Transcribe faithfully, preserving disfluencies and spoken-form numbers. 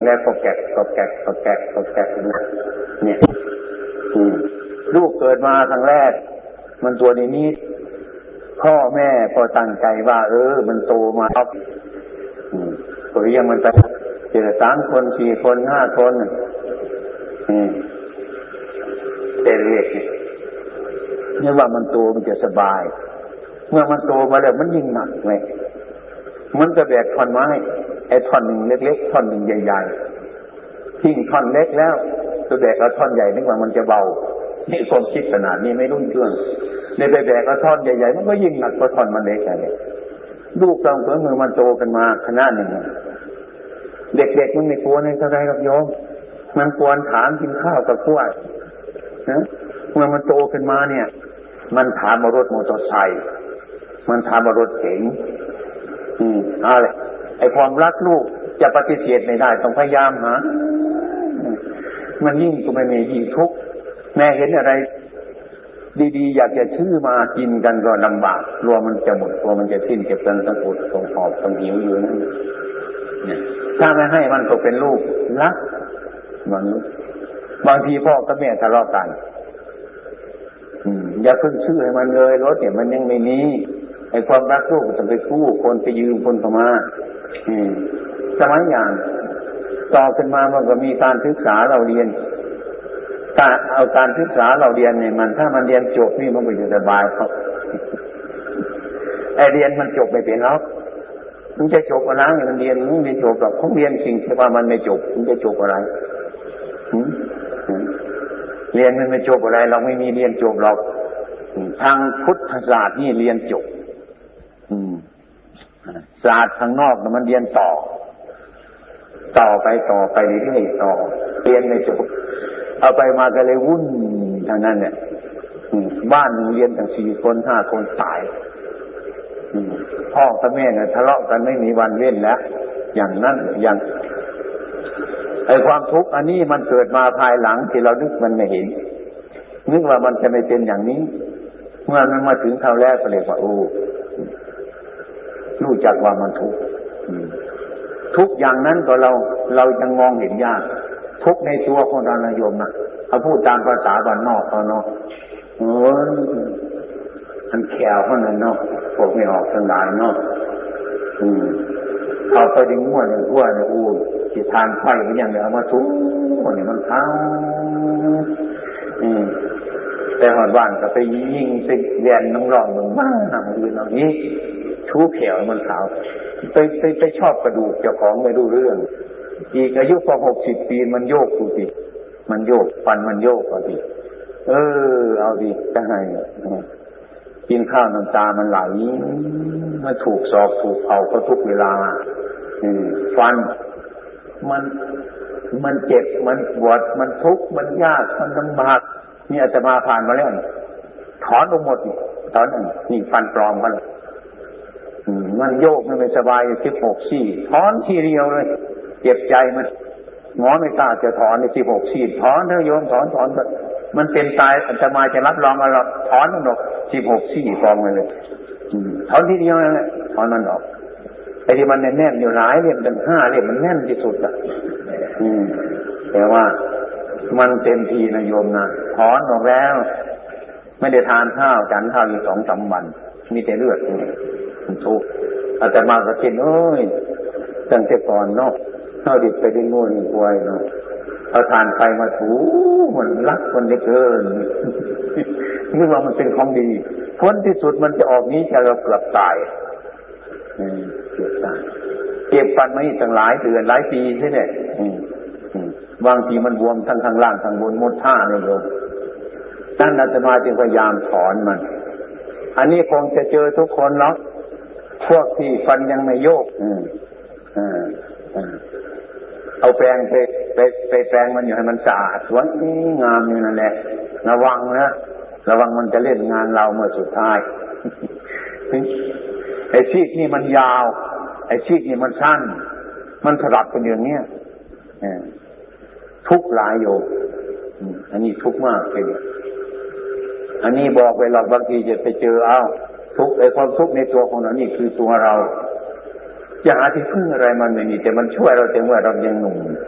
แล้วก็แกะก็แกะก็แกะก็แกะเนี่ยลูกเกิดมาครั้งแรกมันตัวนี้นี้พ่อแม่ก็ตั้งใจว่าเออมันโตมาครับก็เลี้ยงมันไปเจอสามคนสี่คนห้าคนเด็กเล็กเนี่ยว่ามันโตมันจะสบายเมื่อมันโตมาแล้วมันยิ่งหนักเลยมันก็แบกท่อนไม้ไอ้ท่อนหนึ่งเล็กๆท่อนหนึ่งใหญ่ๆทิ้งท่อนเล็กแล้วตัวแบกเอาท่อนใหญ่นึกว่ามันจะเบานี่ความคิดขนาดนี้ไม่รุ่นเรื่องในไปแบกเอาท่อนใหญ่ๆมันก็ยิ่งหนักกว่าท่อนมันเล็กอะไรลูกเราเพิ่งมือมันโตกันมาขนาดหนึ่งเด็กๆมันไม่กลัวในเท่าไรกับโยมมันกวนถามกินข้าวกับกล้วยนะเมื่อมันโตขึ้นมาเนี่ยมันถามมารถมอเตอร์ไซค์มันถามมารถเก๋งอืมอะไรไอ้ความรักลูกจะปฏิเสธไม่ได้ต้องพยายามหามันยิ่งก็ไม่มียิ่งทุกข์แม่เห็นอะไรดีๆอยากจะชื่อมากินกันก็ลำบากกลัวมันจะหมดกลัวมันจะสิ้นเก็บกันต้องอดต้องหอบต้องหิวอยู่นั่นเนี่ยถ้าไม่ให้มันก็เป็นลูกรักมันบางทีพ่อกับแม่ทะเลาะกันอย่าเพิ่งชื่อให้มันเลยรถเนี่ยมันยังไม่มีไอ้ความรักลูกจะไปกู้คนไปยืมคนเข้ามาสมัยอย่างต่อขึ้นมามันก็มีการศึกษาเราเรียนถ้าเอาการศึกษาเราเรียนเนี่ยมันถ้ามันเรียนจบนี่มันก็อยู่สบายครับไอเรียนมันจบไม่เป็นหรอกมันจะจบอะไรมันเรียนมันไม่จบหรอกเขาเรียนสิ่งที่ว่ามันไม่จบมันจะจบอะไรเรียนมันไม่จบอะไรเราไม่มีเรียนจบหรอกทางพุทธศาสตร์นี่เรียนจบศาสตร์ทางนอกมันเรียนต่อต่อไปต่อไปเรื่อยๆต่อเรียนไม่จบเอาไปมาก็เลยวุ่นทางนั้นเนี่ยบ้านหนึ่งเรียนตั้งสี่คนห้าคนตายพ่อกับแม่เนี่ยทะเลาะกันไม่มีวันเว้นแล้วอย่างนั้นอย่างไอ้ความทุกข์อันนี้มันเกิดมาภายหลังที่เรานึกมันไม่เห็นนึกว่ามันจะไม่เป็นอย่างนี้เมื่อมันมาถึงคราวแรกก็เลยว่าโอ้รู้จักว่ามันทุกข์ทุกอย่างนั้นก็เราเรายังมองเห็นยากทุกในตัวของเราโยมนะเอาพูดตามภาษาบ้านนอกเขาเนาะโอ้ยมันแขวเขานั่นเนาะพวกไม่ออกทั้งหลายเนาะอืมเอาไปดึงม้วนเนี่ยอ้วนเนี่ยอู้ที่ทานไฟมันอย่างเดียวเอามาทุกเนี่ยมันเท้าอืมแต่หอดบ้านก็ไปยิงไปแย่นน้องรองมึงมากหนังยืนอย่างนี้ชูแขวมันขาวไปไปไปชอบกระดูกเจ้าของไม่รู้เรื่องอีกอายุพอหกสิบปีมันโยกดูสิมันโยกฟันมันโยกเอาดิเออเอาดิจะให้กินข้าวน้ำตามันไหลมันถูกสอบถูกเผาก็ทุกเวลาฟันมันมันเจ็บมันปวดมันทุกข์มันยากมันลำบากนี่อาตมาผ่านมาแล้วถอนออกหมดถอนนี่ฟันปลอมมันมันโยกมันไม่สบายสิบหกซี่ถอนทีเดียวเลยเจ็บใจมันหมอไม่กล้าจะถอนในสิบหกซี่ถอนเถอะโยมถอนถอนมันเป็นตายอาตมาจะรับรองว่าเราถอนมันออกสิบหกซี่ฟองไปเลยถอนทีเดียวนั่นแหละถอนมันออกไอ้ที่มันแน่นๆอยู่หลายเล่มตั้งห้าเล่มมันแน่นที่สุดอ่ะแต่ว่ามันเต็มทีนะโยมนะถอนออกแล้วไม่ได้ทานข้าวฉันข้าวอยู่สองสามวันมีแต่เลือดมันทุกข์อาตมาก็คิดโอ้ยตั้งแต่ก่อนเนาะเอาดิบไปได้ง่วนป่วยเนาะเอาทานไฟมาถูมันรักมันได้เกินนึกว่ามันเป็นของดีพ้นที่สุดมันจะออกนี้จะเราเกือบตายเกือบตายเก็บฟันมาอีกตั้งหลายเดือนหลายปีใช่ไหมบางทีมันบวมทั้งข้างล่างทั้งบนหมดท่าเลยโยมนั่นอาตมาจึงพยายามถอนมันอันนี้คงจะเจอทุกคนเนาะพวกที่ฟันยังไม่โยกเอาแปรงไปไปไปแปรงมันอยู่ให้มันสะอาดสวยงามอยู่นั่นแหละระวังนะระวังมันจะเล่นงานเราเมื่อสุดท้ายไอ้ชีกนี่มันยาวไอ้ชีกนี่มันสั้นมันสลับกันอย่างเนี้ยทุกข์หลายโยมอันนี้ทุกข์มากเลยอันนี้บอกไปหรอกบางทีจะไปเจอเอาทุกข์ไอ้ความทุกข์ในตัวของเรานี่คือตัวเราจะหาที่พึ่งอะไรมันไม่มีแต่มันช่วยเราแต่เมื่อเรายังหนุ่ม